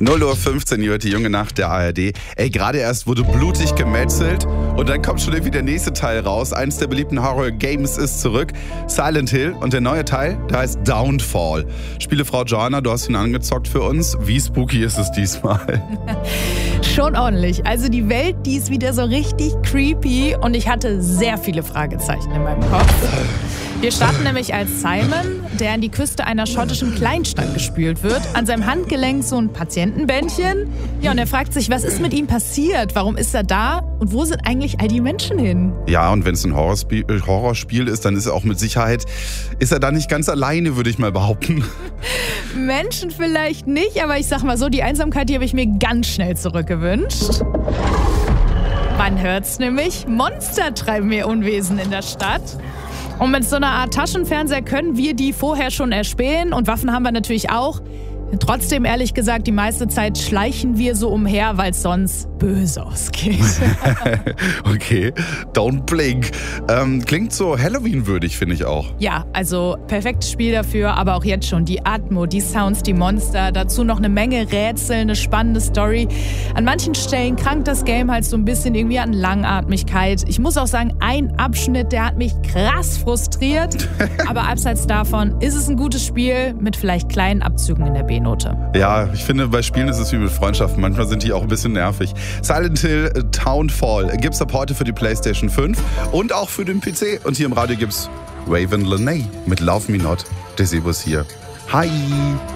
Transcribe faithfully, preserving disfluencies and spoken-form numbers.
null Uhr fünfzehn, ihr hört die junge Nacht der A R D. Ey, gerade erst wurde blutig gemetzelt und dann kommt schon irgendwie der nächste Teil raus. Eins der beliebten Horror-Games ist zurück. Silent Hill und der neue Teil, der heißt Downfall. Spielefrau Joanna, du hast ihn angezockt für uns. Wie spooky ist es diesmal? Schon ordentlich. Also die Welt, die ist wieder so richtig creepy und ich hatte sehr viele Fragezeichen in meinem Kopf. Wir starten nämlich als Simon, der an die Küste einer schottischen Kleinstadt gespült wird. An seinem Handgelenk so ein Patientenbändchen. Ja, und er fragt sich, was ist mit ihm passiert? Warum ist er da? Und wo sind eigentlich all die Menschen hin? Ja, und wenn es ein Horrorspiel, Horrorspiel ist, dann ist er auch mit Sicherheit, ist er da nicht ganz alleine, würde ich mal behaupten. Menschen vielleicht nicht, aber ich sag mal so, die Einsamkeit, die habe ich mir ganz schnell zurückgewünscht. Man hört's nämlich, Monster treiben ihr Unwesen in der Stadt. Und mit so einer Art Taschenfernseher können wir die vorher schon erspähen und Waffen haben wir natürlich auch. Trotzdem, ehrlich gesagt, die meiste Zeit schleichen wir so umher, weil es sonst böse ausgeht. Okay, don't blink. Ähm, klingt so Halloween-würdig, finde ich auch. Ja, also perfektes Spiel dafür, aber auch jetzt schon die Atmo, die Sounds, die Monster, dazu noch eine Menge Rätsel, eine spannende Story. An manchen Stellen krankt das Game halt so ein bisschen irgendwie an Langatmigkeit. Ich muss auch sagen, ein Abschnitt, der hat mich krass frustriert. Aber abseits davon ist es ein gutes Spiel mit vielleicht kleinen Abzügen in der B-Note. Ja, ich finde, bei Spielen ist es wie mit Freundschaften. Manchmal sind die auch ein bisschen nervig. Silent Hill Downfall gibt's ab heute für die PlayStation fünf und auch für den P C. Und hier im Radio gibt's Raven Lenae mit Love Me Not. Der Sebus hier. Hi!